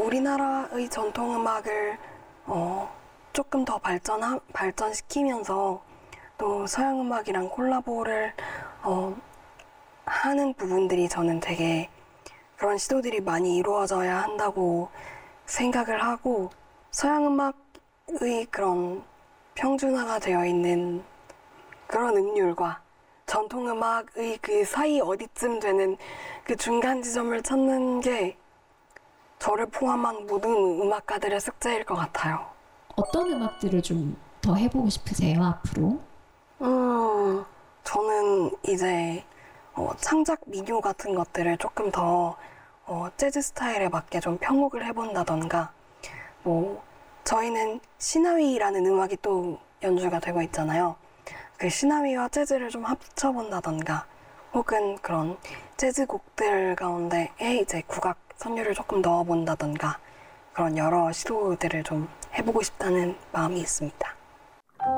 우리나라의 전통 음악을 조금 더 발전시키면서 또 서양 음악이랑 콜라보를 하는 부분들이 저는 되게 그런 시도들이 많이 이루어져야 한다고 생각을 하고, 서양 음악의 그런 평준화가 되어 있는 그런 음률과 전통 음악의 그 사이 어디쯤 되는 그 중간 지점을 찾는 게 저를 포함한 모든 음악가들의 숙제일 것 같아요. 어떤 음악들을 좀 더 해보고 싶으세요, 앞으로? 저는 이제 창작 민요 같은 것들을 조금 더 재즈 스타일에 맞게 좀 편곡을 해본다던가, 뭐 저희는 시나위라는 음악이 또 연주가 되고 있잖아요. 그 시나위와 재즈를 좀 합쳐본다던가, 혹은 그런 재즈 곡들 가운데에 이제 국악 선율을 조금 넣어본다던가, 그런 여러 시도들을 좀 해보고 싶다는 마음이 있습니다.